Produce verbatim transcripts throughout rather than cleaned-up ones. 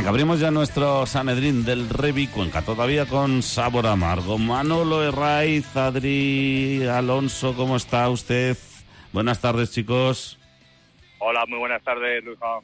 Venga, abrimos ya nuestro Sanedrín del Revi Cuenca, todavía con sabor amargo. Manolo Herraiz, Adri Alonso, ¿cómo está usted? Buenas tardes, chicos. Hola, muy buenas tardes, Luisa.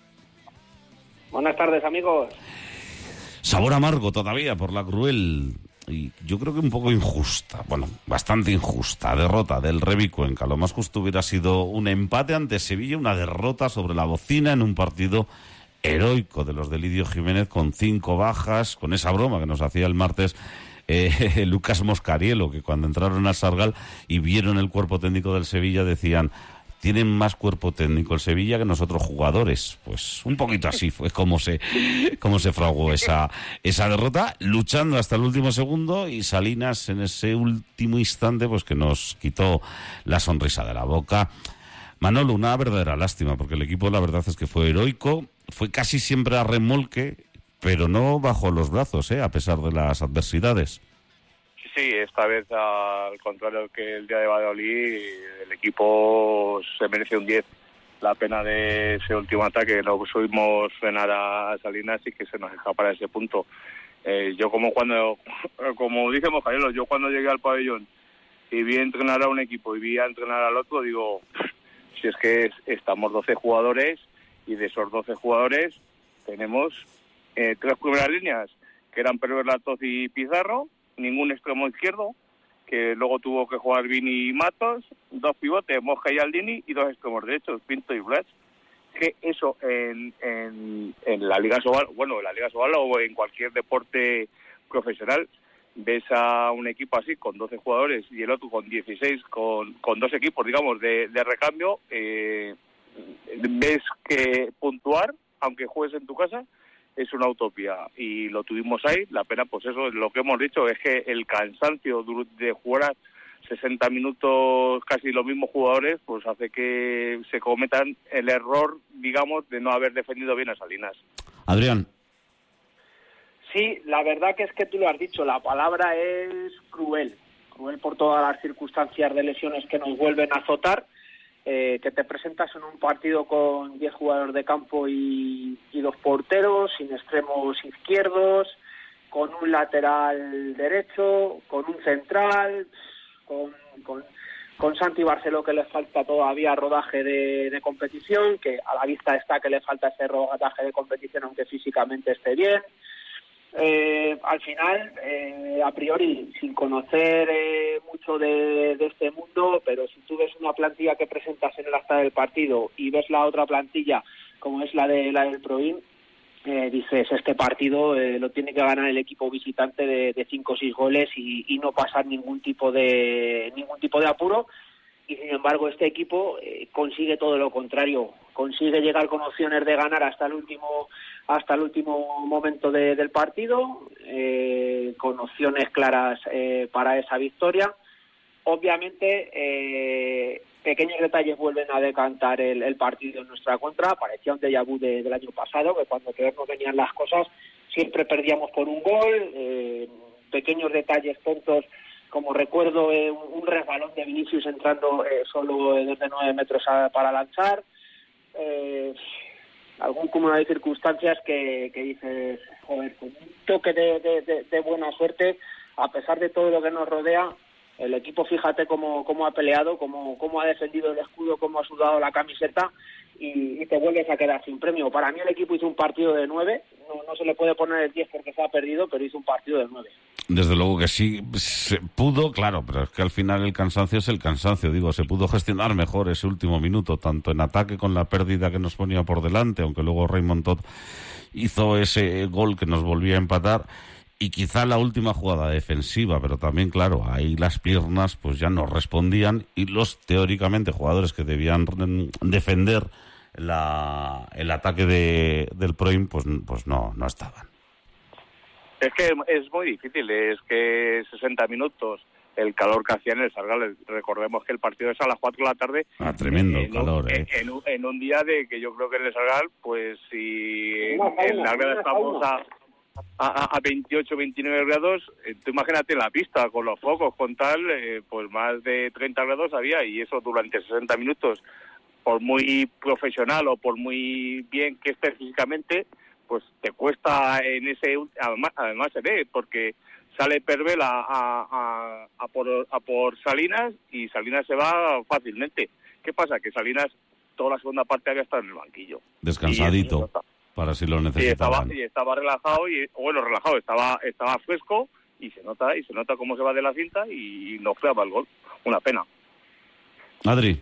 Buenas tardes, amigos. Sabor amargo todavía por la cruel y yo creo que un poco injusta, bueno, bastante injusta derrota del Revi Cuenca. Lo más justo hubiera sido un empate ante Sevilla, una derrota sobre la bocina en un partido heroico de los de Lidio Jiménez, con cinco bajas, con esa broma que nos hacía el martes eh, Lucas Moscarielo, que cuando entraron al Sargal y vieron el cuerpo técnico del Sevilla decían: tienen más cuerpo técnico el Sevilla que nosotros jugadores. Pues un poquito así fue como se como se fraguó esa esa derrota, luchando hasta el último segundo, y Salinas en ese último instante pues que nos quitó la sonrisa de la boca. Manolo, una verdadera lástima, porque el equipo la verdad es que fue heroico, fue casi siempre a remolque, pero no bajó los brazos, ¿eh? A pesar de las adversidades. Sí, esta vez al contrario que el día de Valladolid, el equipo se merece un diez. La pena de ese último ataque, no subimos frenar a Salinas y que se nos escapara ese punto. Eh, yo como cuando, como dice Moscarielo, yo cuando llegué al pabellón y vi entrenar a un equipo y vi a entrenar al otro, digo, si es que es, estamos doce jugadores y de esos doce jugadores tenemos eh, tres primeras líneas, que eran Pérez Berlatoz y Pizarro, ningún extremo izquierdo, que luego tuvo que jugar Vini y Matos, dos pivotes, Mosca y Aldini, y dos extremos derechos, Pinto y Blas. Que eso en, en, en la Liga Sobal, bueno, en la Liga Sobal o en cualquier deporte profesional, ves a un equipo así con doce jugadores y el otro con dieciséis, con, con dos equipos, digamos, de, de recambio, eh, ves que puntuar, aunque juegues en tu casa, es una utopía, y lo tuvimos ahí. La pena, pues eso, lo que hemos dicho, es que el cansancio de jugar sesenta minutos casi los mismos jugadores, pues hace que se cometan el error, digamos, de no haber defendido bien a Salinas. Adrián. Sí, la verdad que es que tú lo has dicho, la palabra es cruel, cruel por todas las circunstancias de lesiones que nos vuelven a azotar, eh, que te presentas en un partido con diez jugadores de campo y, y dos porteros, sin extremos izquierdos, con un lateral derecho, con un central, con, con, con Santi Barceló, que le falta todavía rodaje de, de competición, que a la vista está que le falta ese rodaje de competición aunque físicamente esté bien. Eh, al final, eh, a priori, sin conocer eh, mucho de, de este mundo, pero si tú ves una plantilla que presentas en el acta del partido y ves la otra plantilla, como es la de la del Proin, eh, dices, este partido eh, lo tiene que ganar el equipo visitante de, de cinco o seis goles y, y no pasar ningún tipo de ningún tipo de apuro. Y sin embargo este equipo eh, consigue todo lo contrario, consigue llegar con opciones de ganar hasta el último hasta el último momento de, del partido, eh, con opciones claras eh, para esa victoria. Obviamente eh, pequeños detalles vuelven a decantar el, el partido en nuestra contra. Parecía un déjà vu de, del año pasado, que cuando peor no venían las cosas siempre perdíamos por un gol, eh, pequeños detalles tontos, como recuerdo eh, un, un resbalón de Vinicius entrando eh, solo desde nueve metros a, para lanzar, eh, algún cúmulo de circunstancias que, que dices, joder, con un toque de, de, de, de buena suerte, a pesar de todo lo que nos rodea, el equipo, fíjate cómo, cómo ha peleado, cómo, cómo ha defendido el escudo, cómo ha sudado la camiseta, y, y te vuelves a quedar sin premio. Para mí el equipo hizo un partido de nueve, no, no se le puede poner el diez porque se ha perdido, pero hizo un partido de nueve. Desde luego que sí, se pudo, claro, pero es que al final el cansancio es el cansancio, digo, se pudo gestionar mejor ese último minuto, tanto en ataque con la pérdida que nos ponía por delante, aunque luego Raymond Todd hizo ese gol que nos volvía a empatar, y quizá la última jugada defensiva, pero también, claro, ahí las piernas pues ya no respondían, y los teóricamente jugadores que debían defender la, el ataque de, del Proin, pues, pues no, no estaban. Es que es muy difícil, es que sesenta minutos, el calor que hacía en el Sargal, recordemos que el partido es a las cuatro de la tarde. Ah, tremendo en el calor, un, ¿eh? En un, en un día de que yo creo que en el Sargal, pues si en la grada estamos a, a, a veintiocho, veintinueve grados, eh, tú imagínate en la pista, con los focos, con tal, eh, pues más de treinta grados había, y eso durante sesenta minutos, por muy profesional o por muy bien que esté físicamente, pues te cuesta en ese, además, además se ve, porque sale Pervel a, a, a, a, por, a por Salinas y Salinas se va fácilmente. ¿Qué pasa? Que Salinas toda la segunda parte había estado en el banquillo. Descansadito, para si lo necesitaban. Y estaba, y estaba relajado, y bueno, relajado, estaba estaba fresco, y se nota y se nota cómo se va de la cinta y no clava el gol. Una pena. Adri.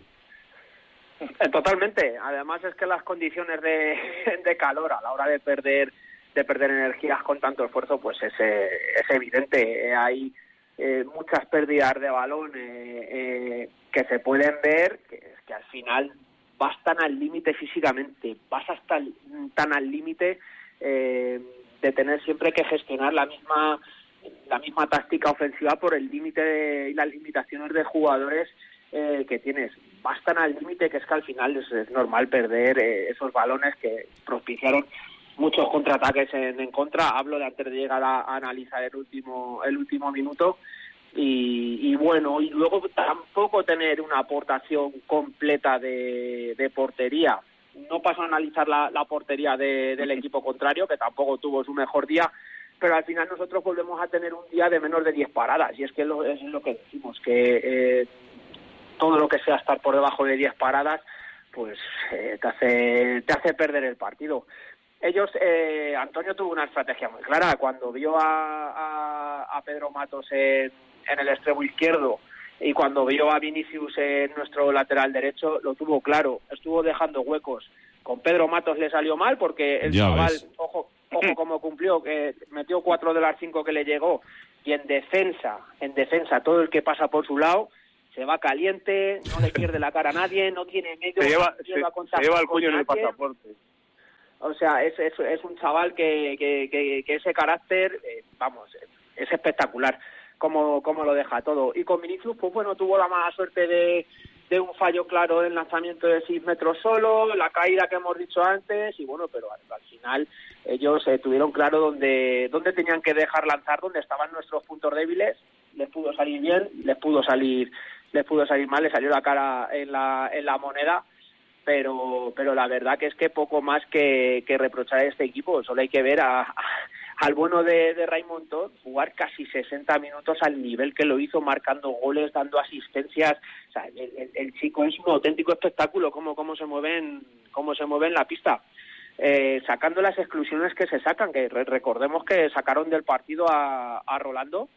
Totalmente. Además es que las condiciones de, de calor a la hora de perder de perder energías con tanto esfuerzo, pues es, es evidente. Hay eh, muchas pérdidas de balón eh, eh, que se pueden ver, que, que al final vas tan al límite físicamente, vas hasta el, tan al límite eh, de tener siempre que gestionar la misma la misma táctica ofensiva por el límite y las limitaciones de jugadores eh, que tienes. Vas tan al límite que es que al final es, es normal perder eh, esos balones que propiciaron muchos contraataques en, en contra. Hablo de antes de llegar a, a analizar el último el último minuto. Y, y bueno, y luego tampoco tener una aportación completa de, de portería. No paso a analizar la, la portería de, del equipo contrario, que tampoco tuvo su mejor día, pero al final nosotros volvemos a tener un día de menos de diez paradas, y es que lo, es lo que decimos, que eh, todo lo que sea estar por debajo de diez paradas, pues eh, te hace te hace perder el partido. Ellos, eh, Antonio tuvo una estrategia muy clara. Cuando vio a, a, a Pedro Matos en, en el extremo izquierdo y cuando vio a Vinicius en nuestro lateral derecho, lo tuvo claro. Estuvo dejando huecos. Con Pedro Matos le salió mal porque el ya chaval, ves. ojo, ojo cómo cumplió, que metió cuatro de las cinco que le llegó, y en defensa, en defensa, todo el que pasa por su lado se va caliente, no le pierde la cara a nadie, no tiene medio, se lleva, no lleva se, se lleva el cuello en el pasaporte. O sea, es, es, es un chaval que, que, que, que ese carácter, eh, vamos, es espectacular como, como lo deja todo. Y con Vinicius, pues bueno, tuvo la mala suerte de, de un fallo claro en lanzamiento de seis metros solo, la caída que hemos dicho antes, y bueno, pero al, al final ellos eh, tuvieron claro dónde, dónde tenían que dejar lanzar, dónde estaban nuestros puntos débiles. Les pudo salir bien, les pudo salir, les pudo salir mal, les salió la cara en la, en la moneda. Pero pero la verdad que es que poco más que, que reprochar a este equipo. Solo hay que ver a, a, al bueno de, de Raymond Todd jugar casi sesenta minutos al nivel que lo hizo, marcando goles, dando asistencias. O sea, el, el, el chico es un auténtico espectáculo cómo, cómo se mueve en, cómo se mueve en la pista. Eh, sacando las exclusiones que se sacan, que re, recordemos que sacaron del partido a, a Rolando.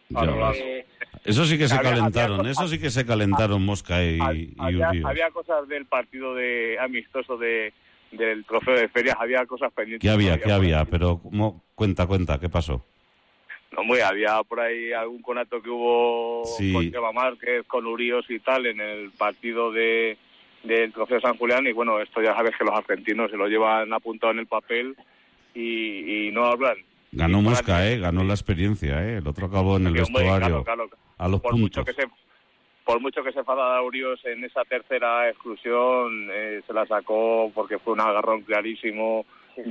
Eh, eso sí que se había, calentaron, había, eso sí que se calentaron Mosca y, y había, Urios. Había cosas del partido de amistoso de del trofeo de ferias, había cosas pendientes. ¿Qué había? ¿Qué había? Pero ¿cómo? Cuenta, cuenta, ¿qué pasó? No, muy, había por ahí algún conato que hubo sí. con Chema Márquez, con Urios y tal, en el partido de del trofeo San Julián, y bueno, esto ya sabes que los argentinos se lo llevan apuntado en el papel y, y no hablan. Ganó Mosca, eh, ganó la experiencia, eh. El otro acabó en el vestuario. Claro, claro. A los por puntos. Mucho que se, por mucho que se enfadara Urios en esa tercera exclusión, eh, se la sacó porque fue un agarrón clarísimo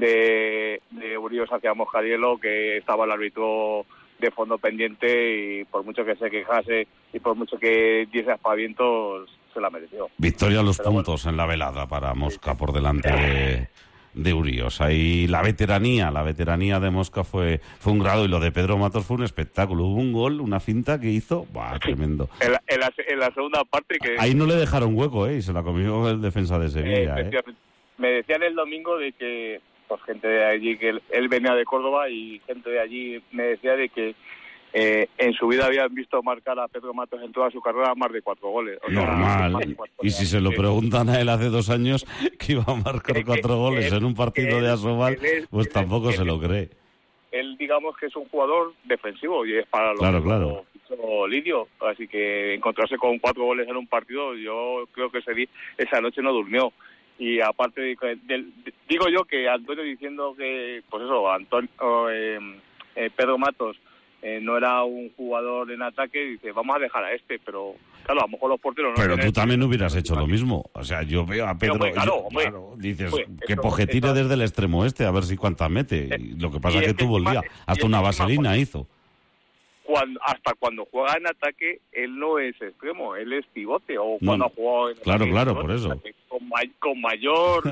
de, de Urios hacia Moscarielo, que estaba el árbitro de fondo pendiente, y por mucho que se quejase y por mucho que diese aspavientos, se la mereció. Victoria a los Pero puntos bueno. en la velada para Mosca, sí. por delante de... de Urios. Ahí la veteranía, la veteranía de Mosca fue fue un grado, y lo de Pedro Matos fue un espectáculo. Hubo un gol, una finta que hizo, ¡buah, tremendo! En la, en la, en la segunda parte que... Ahí no le dejaron hueco, ¿eh? Y se la comió el defensa de Sevilla, ¿eh? ¿eh? Me decían el domingo de que, pues gente de allí, que él, él venía de Córdoba, y gente de allí me decía de que Eh, en su vida habían visto marcar a Pedro Matos en toda su carrera más de cuatro goles. O sea, normal. Más de cuatro y si se lo preguntan a él hace dos años que iba a marcar eh, cuatro eh, goles eh, en un partido eh, de Asobal, eh, pues eh, tampoco eh, se lo cree. Él, digamos que es un jugador defensivo, y es para lo claro, que claro. hizo Lidio. Así que encontrarse con cuatro goles en un partido, yo creo que ese día, esa noche no durmió. Y aparte, de, de, de, digo yo que Antonio diciendo que, pues eso, Antonio, eh, eh, Pedro Matos Eh, no era un jugador en ataque, dice, vamos a dejar a este, pero claro, a lo mejor los porteros no. Pero tú también hubieras hecho lo mismo. O sea, yo veo a Pedro, hombre, claro, yo, hombre, claro, dices, pues, que eso, Pochettino eso, desde el extremo este, a ver si cuántas mete. Y lo que pasa es que, que tuvo el día, hasta una vaselina hizo. cuando, hasta cuando juega en ataque, él no es extremo, él es pivote, o No, cuando ha jugado en claro, ataque, claro, ¿no? por eso. Con, may, con mayor...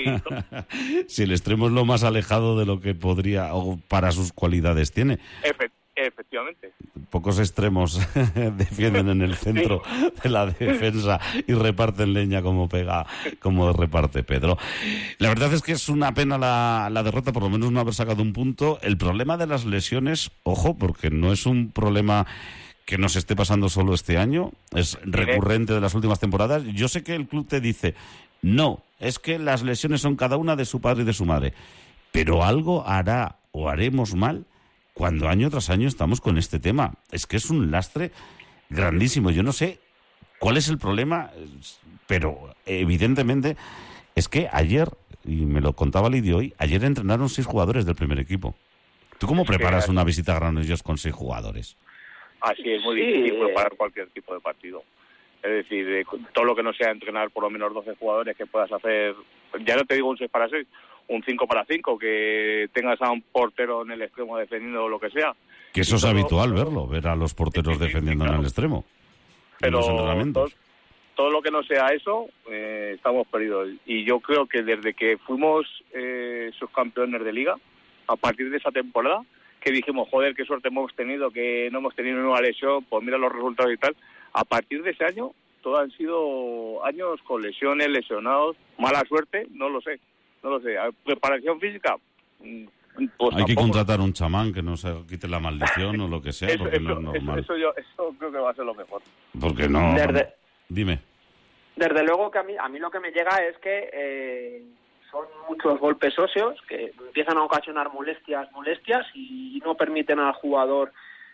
Si el extremo es lo más alejado de lo que podría, o para sus cualidades tiene. Efe, efectivamente. Pocos extremos defienden en el centro sí. de la defensa y reparten leña como pega, como reparte Pedro. La verdad es que es una pena la, la derrota, por lo menos no haber sacado un punto. El problema de las lesiones, ojo, porque no es un problema que nos esté pasando solo este año, es recurrente de las últimas temporadas. Yo sé que el club te dice, no, es que las lesiones son cada una de su padre y de su madre, pero algo hará o haremos mal cuando año tras año estamos con este tema. Es que es un lastre grandísimo. Yo no sé cuál es el problema, pero evidentemente es que ayer, y me lo contaba Lidio hoy, ayer entrenaron seis jugadores del primer equipo. ¿Tú cómo preparas una visita a Granollers con seis jugadores? Así es muy difícil preparar cualquier tipo de partido. Es decir, todo lo que no sea entrenar por lo menos doce jugadores que puedas hacer, ya no te digo un seis para seis, un cinco para cinco, que tengas a un portero en el extremo defendiendo lo que sea. Que eso es todo, habitual verlo, ver a los porteros sí, sí, defendiendo sí, claro. en el extremo. Pero todo, todo lo que no sea eso, eh, estamos perdidos. Y yo creo que desde que fuimos eh, subcampeones de Liga, a partir de esa temporada, que dijimos, joder, qué suerte hemos tenido, que no hemos tenido ninguna lesión, pues mira los resultados y tal. A partir de ese año, todos han sido años con lesiones, lesionados, mala suerte, no lo sé. No lo sé, preparación física, pues hay que contratar un chamán que no se quite la maldición o lo que sea, eso, porque eso, no es normal. Eso, eso, yo, eso creo que va a ser lo mejor. Porque no... Desde, Dime. Desde luego que a mí, a mí lo que me llega es que eh, son muchos golpes óseos que empiezan a ocasionar molestias, molestias y no permiten al jugador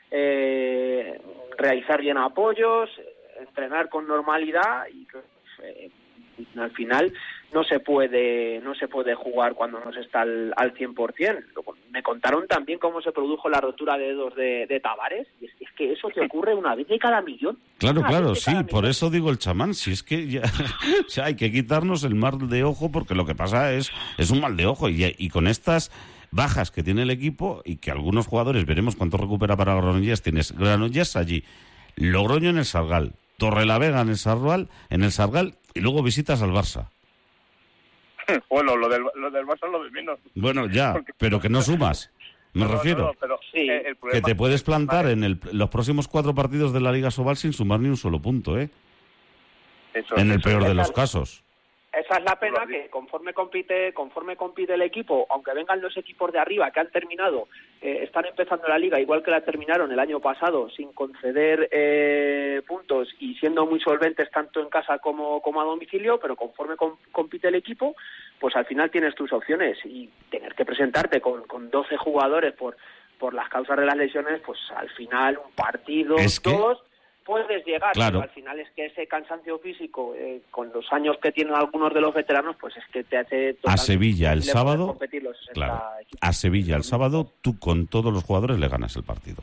eh, realizar bien apoyos, entrenar con normalidad y eh, al final no se puede no se puede jugar cuando no se está al, al cien por ciento. Me contaron también cómo se produjo la rotura de dedos de, de Tavares, y es, es que eso te ocurre una vez de cada millón. Claro, claro, sí, por millón. Eso digo el chamán, si es que ya, o sea, hay que quitarnos el mal de ojo, porque lo que pasa es, es un mal de ojo, y, y con estas bajas que tiene el equipo, y que algunos jugadores, veremos cuánto recupera para Granollers, tienes Granollers allí, Logroño en el Sargal, Torrelavega en el Sargal, en el Sargal, y luego visitas al Barça. Bueno, lo del, lo del Barça es lo de menos. Bueno, ya, Porque... pero que no sumas, me no, refiero. No, no, pero, sí, el que te puedes plantar en el, los próximos cuatro partidos de la Liga Sobal sin sumar ni un solo punto, ¿eh? Eso, en el eso, peor de los casos. Esa es la pena, que conforme compite conforme compite el equipo, aunque vengan los equipos de arriba que han terminado, eh, están empezando la Liga igual que la terminaron el año pasado, sin conceder eh, puntos y siendo muy solventes tanto en casa como, como a domicilio, pero conforme com- compite el equipo, pues al final tienes tus opciones, y tener que presentarte con, con doce jugadores por, por las causas de las lesiones, pues al final un partido, es que... dos... puedes llegar, claro. Pero al final es que ese cansancio físico, eh, con los años que tienen algunos de los veteranos, pues es que te hace... A Sevilla el sábado, claro, equipos. a Sevilla el sábado, tú con todos los jugadores le ganas el partido.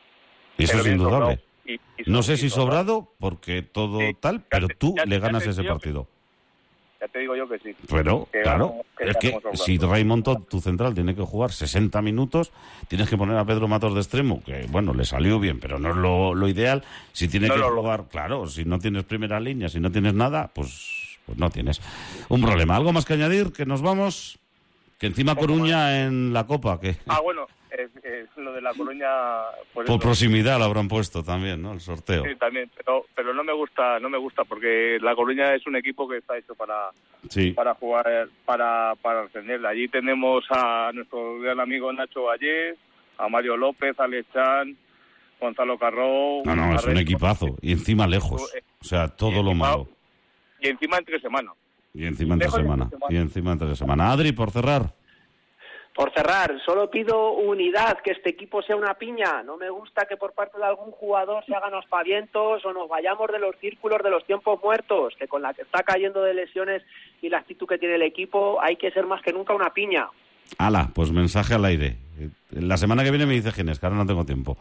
Y eso pero es indudable. Y, y no sé si sobrado, porque todo sí, tal, pero te, tú ya, le ganas ese partido. Ya te digo yo que sí. Pero, que claro, que es que si Raymond Todd, tu central, tiene que jugar sesenta minutos, tienes que poner a Pedro Matos de extremo, que bueno, le salió bien, pero no es lo, lo ideal. Si tiene no que lo, jugar, claro, si no tienes primera línea, si no tienes nada, pues, pues no tienes un problema. ¿Algo más que añadir? Que nos vamos, que encima Coruña en la Copa. Que... Ah, bueno, es, es lo de la Coruña... Por, por proximidad lo habrán puesto también, ¿no? El sorteo. Sí, también, pero, pero no me gusta, no me gusta, porque la Coruña es un equipo que está hecho para, sí. para jugar, para, para ascender. Allí tenemos a nuestro gran amigo Nacho Vallés, a Mario López, a Lechán, Gonzalo Carró... No, no, es un equipazo, y encima lejos, o sea, todo encima, lo malo. Y encima entre semana. Y encima entre semana, y encima entre semana. Adri, por cerrar. Por cerrar, solo pido unidad, que este equipo sea una piña. No me gusta que por parte de algún jugador se hagan aspavientos o nos vayamos de los círculos de los tiempos muertos, que con la que está cayendo de lesiones y la actitud que tiene el equipo hay que ser más que nunca una piña. Ala, pues mensaje al aire. La semana que viene me dice Ginés, que ahora no tengo tiempo.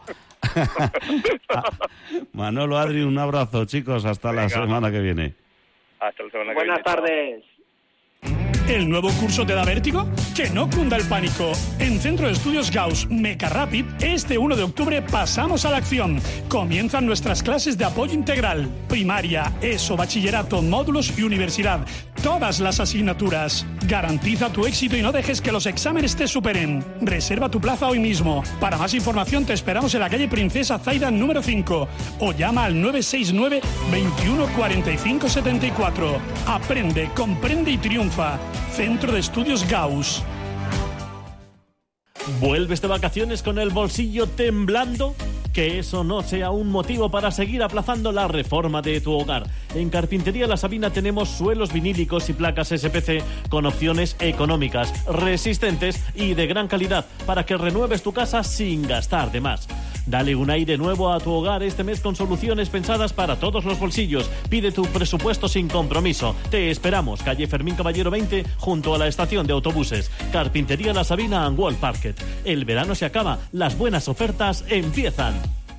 Manolo, Adri, un abrazo, chicos, hasta Venga. la semana que viene. Hasta la semana que Buenas viene. Buenas tardes. ¿El nuevo curso te da vértigo? Que no cunda el pánico. En Centro de Estudios Gauss Meca Rapid, este uno de octubre pasamos a la acción. Comienzan nuestras clases de apoyo integral. Primaria, ESO, bachillerato, módulos y universidad. Todas las asignaturas. Garantiza tu éxito y no dejes que los exámenes te superen. Reserva tu plaza hoy mismo. Para más información te esperamos en la calle Princesa Zaida número cinco o llama al nueve seis nueve, veintiuno, cuarenta y cinco, setenta y cuatro. Aprende, comprende y triunfa. Centro de Estudios Gauss. ¿Vuelves de vacaciones con el bolsillo temblando? Que eso no sea un motivo para seguir aplazando la reforma de tu hogar. En Carpintería La Sabina tenemos suelos vinílicos y placas S P C con opciones económicas, resistentes y de gran calidad para que renueves tu casa sin gastar de más. Dale un aire nuevo a tu hogar este mes con soluciones pensadas para todos los bolsillos. Pide tu presupuesto sin compromiso. Te esperamos, calle Fermín Caballero veinte, junto a la estación de autobuses. Carpintería La Sabina and Wall Parket. El verano se acaba, las buenas ofertas empiezan.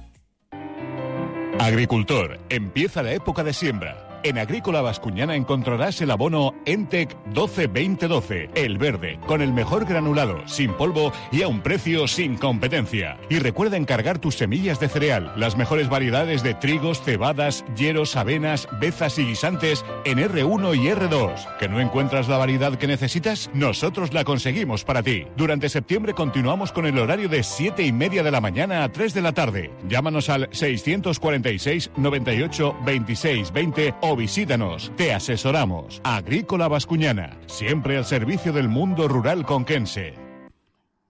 Agricultor, empieza la época de siembra. En Agrícola Bascuñana encontrarás el abono Entec doce veinte doce, el verde, con el mejor granulado, sin polvo y a un precio sin competencia. Y recuerda encargar tus semillas de cereal, las mejores variedades de trigos, cebadas, hieros, avenas, bezas y guisantes en erre uno y erre dos. ¿Que no encuentras la variedad que necesitas? Nosotros la conseguimos para ti. Durante septiembre continuamos con el horario de siete y media de la mañana a tres de la tarde. Llámanos al seiscientos cuarenta y seis, noventa y ocho, veintiséis, veinte o visítanos, te asesoramos. Agrícola Bascuñana, siempre al servicio del mundo rural conquense.